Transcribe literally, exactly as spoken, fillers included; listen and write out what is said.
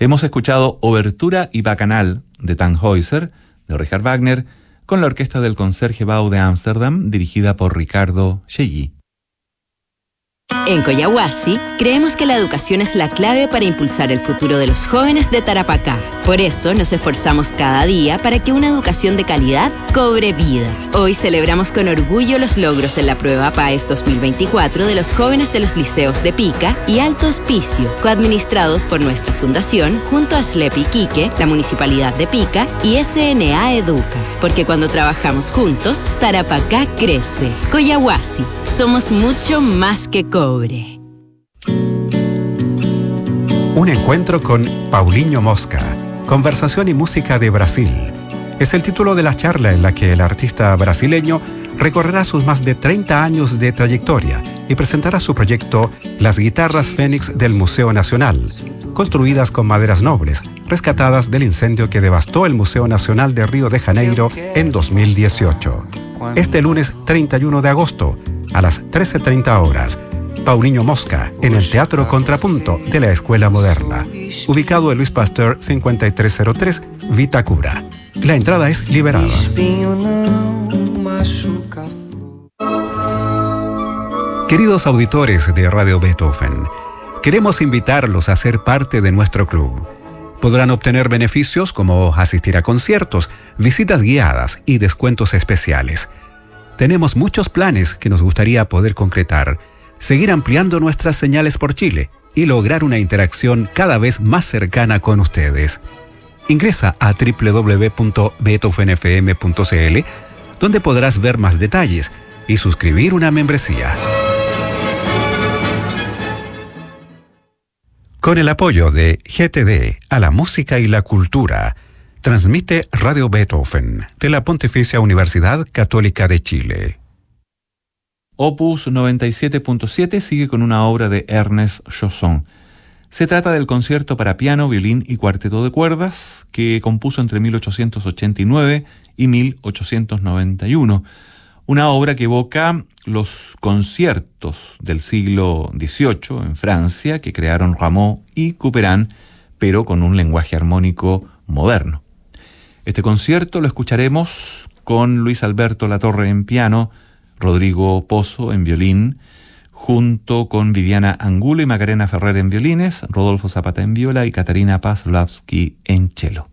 Hemos escuchado Obertura y Bacanal de Tannhäuser, de Richard Wagner, con la orquesta del Concertgebouw de Ámsterdam, dirigida por Ricardo Chailly. En Collahuasi, creemos que la educación es la clave para impulsar el futuro de los jóvenes de Tarapacá. Por eso nos esforzamos cada día para que una educación de calidad cobre vida. Hoy celebramos con orgullo los logros en la prueba PAES dos mil veinticuatro de los jóvenes de los liceos de Pica y Alto Hospicio, coadministrados por nuestra fundación junto a SLEP Iquique, la Municipalidad de Pica y S N A Educa. Porque cuando trabajamos juntos, Tarapacá crece. Collahuasi, somos mucho más que cobre. Un encuentro con Paulinho Mosca, conversación y música de Brasil. Es el título de la charla en la que el artista brasileño recorrerá sus más de treinta años de trayectoria y presentará su proyecto Las Guitarras Fénix del Museo Nacional, construidas con maderas nobles, rescatadas del incendio que devastó el Museo Nacional de Río de Janeiro en dos mil dieciocho. Este lunes treinta y uno de agosto, a las trece treinta horas, Paulinho Mosca, en el Teatro Contrapunto de la Escuela Moderna, ubicado en Luis Pasteur cincuenta y tres cero tres, Vitacura. La entrada es liberada. Queridos auditores de Radio Beethoven, queremos invitarlos a ser parte de nuestro club. Podrán obtener beneficios como asistir a conciertos, visitas guiadas y descuentos especiales. Tenemos muchos planes que nos gustaría poder concretar, seguir ampliando nuestras señales por Chile y lograr una interacción cada vez más cercana con ustedes. Ingresa a doble u doble u doble u punto beethoven f m punto c l, donde podrás ver más detalles y suscribir una membresía. Con el apoyo de G T D a la música y la cultura, transmite Radio Beethoven de la Pontificia Universidad Católica de Chile. Opus noventa y siete punto siete sigue con una obra de Ernest Chausson. Se trata del concierto para piano, violín y cuarteto de cuerdas que compuso entre mil ochocientos ochenta y nueve y mil ochocientos noventa y uno. Una obra que evoca los conciertos del siglo dieciocho en Francia que crearon Rameau y Couperin, pero con un lenguaje armónico moderno. Este concierto lo escucharemos con Luis Alberto Latorre en piano, Rodrigo Pozo en violín, junto con Viviana Angulo y Macarena Ferrer en violines, Rodolfo Zapata en viola y Catarina Pazlowski en cello.